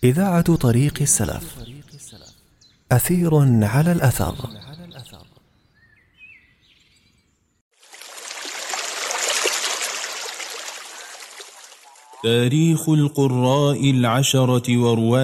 إذاعة طريق السلف. أثير على الأثر. تاريخ القراء العشرة ورواة